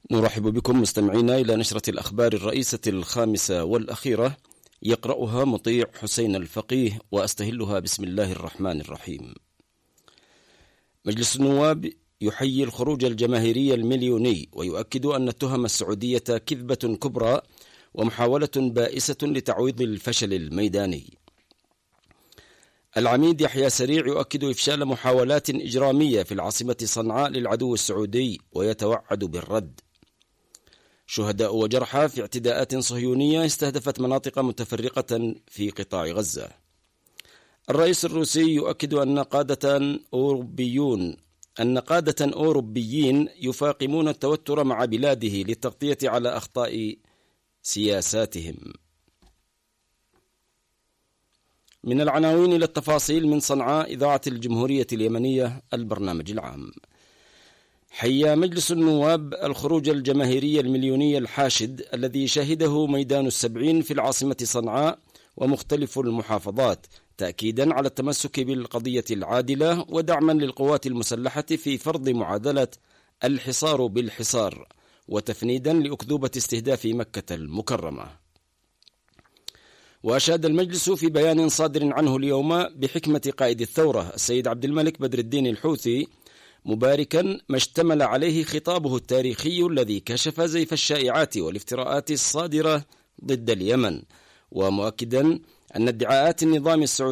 نرحب بكم مستمعينا إلى نشرة الأخبار الرئيسة الخامسة والأخيرة، يقرأها مطيع حسين الفقيه وأستهلها بسم الله الرحمن الرحيم. مجلس النواب يحيي الخروج الجماهيري المليوني ويؤكد أن التهم السعودية كذبة كبرى ومحاولة بائسة لتعويض الفشل الميداني. العميد يحيى سريع يؤكد إفشال محاولات إجرامية في العاصمة صنعاء للعدو السعودي ويتوعد بالرد. شهداء وجرحى في اعتداءات صهيونية استهدفت مناطق متفرقة في قطاع غزة. الرئيس الروسي يؤكد أن قادة أوروبيين يفاقمون التوتر مع بلاده للتغطية على أخطاء سياساتهم. من العناوين إلى التفاصيل من صنعاء، إذاعة الجمهورية اليمنية، البرنامج العام. حيا مجلس النواب الخروج الجماهيري المليوني الحاشد الذي شهده ميدان السبعين في العاصمة صنعاء ومختلف المحافظات، تأكيدا على التمسك بالقضية العادلة ودعما للقوات المسلحة في فرض معادلة الحصار بالحصار، وتفنيدا لأكذوبة استهداف مكة المكرمة. وأشاد المجلس في بيان صادر عنه اليوم بحكمة قائد الثورة السيد عبد الملك بدر الدين الحوثي، مباركا ما اشتمل عليه خطابه التاريخي الذي كشف زيف الشائعات والافتراءات الصادرة ضد اليمن، ومؤكدا أن ادعاءات النظام السعودي